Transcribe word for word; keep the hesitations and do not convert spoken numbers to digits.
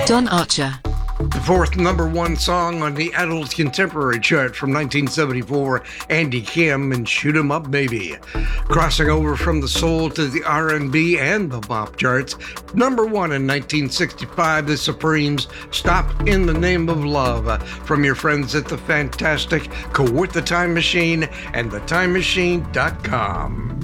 Don Archer. The fourth number one song on the Adult Contemporary chart from nineteen seventy-four, Andy Kim and Shoot 'Em Up Baby. Crossing over from the soul to the R and B and the bop charts, number one in nineteen sixty-five, The Supremes, Stop in the Name of Love, from your friends at the fantastic Go With the Time Machine and the time machine dot com.